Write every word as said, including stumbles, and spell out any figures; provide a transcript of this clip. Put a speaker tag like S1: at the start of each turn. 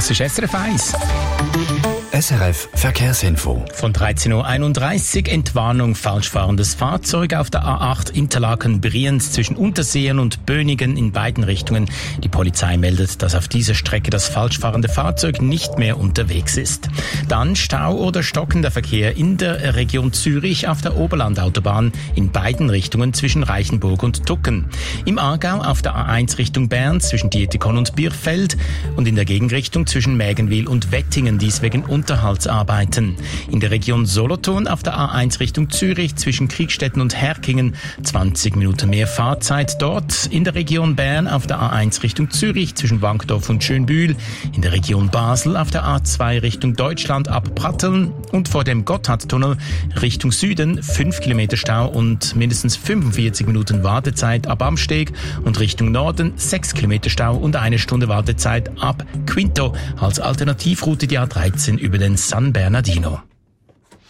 S1: Das ist S R F eins.
S2: S R F Verkehrsinfo.
S1: Von dreizehn Uhr einunddreißig Entwarnung falschfahrendes Fahrzeug auf der A acht Interlaken-Brienz zwischen Unterseen und Bönigen in beiden Richtungen. Die Polizei meldet, dass auf dieser Strecke das falschfahrende Fahrzeug nicht mehr unterwegs ist. Dann Stau oder stockender Verkehr in der Region Zürich auf der Oberlandautobahn in beiden Richtungen zwischen Reichenburg und Tucken. Im Aargau auf der A eins Richtung Bern zwischen Dietikon und Birfeld und in der Gegenrichtung zwischen Mägenwil und Wettingen, dies wegen Unterhaltsarbeiten. In der Region Solothurn auf der A eins Richtung Zürich zwischen Kriegstetten und Herkingen zwanzig Minuten mehr Fahrzeit dort. In der Region Bern auf der A eins Richtung Zürich zwischen Wankdorf und Schönbühl. In der Region Basel auf der A zwei Richtung Deutschland ab Pratteln und vor dem Gotthardtunnel Richtung Süden fünf Kilometer Stau und mindestens fünfundvierzig Minuten Wartezeit ab Amsteg und Richtung Norden sechs Kilometer Stau und eine Stunde Wartezeit ab Quinto als Alternativroute die A dreizehn über den San Bernardino.